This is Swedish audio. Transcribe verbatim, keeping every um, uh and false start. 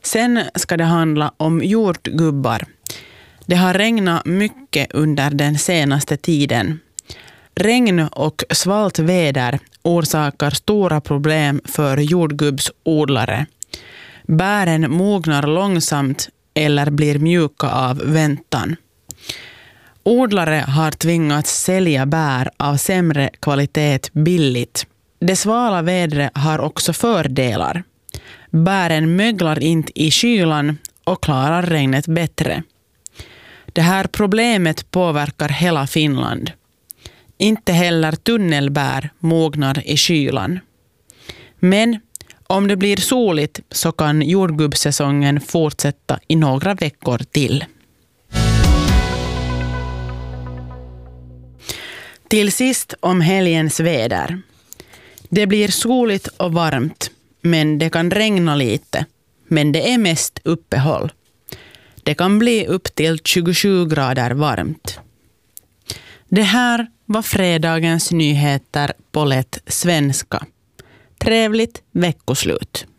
Sen ska det handla om jordgubbar. Det har regnat mycket under den senaste tiden. Regn och svalt väder orsakar stora problem för jordgubbsodlare. Bären mognar långsamt eller blir mjuka av väntan. Odlare har tvingats sälja bär av sämre kvalitet billigt. Det svala vädret har också fördelar. Bären möglar inte i kylan och klarar regnet bättre. Det här problemet påverkar hela Finland. Inte heller tunnelbär mognar i kylan. Men om det blir soligt så kan jordgubbssäsongen fortsätta i några veckor till. Till sist om helgens väder. Det blir soligt och varmt, men det kan regna lite. Men det är mest uppehåll. Det kan bli upp till tjugosju grader varmt. Det här var fredagens nyheter på lätt svenska. Trevligt veckoslut.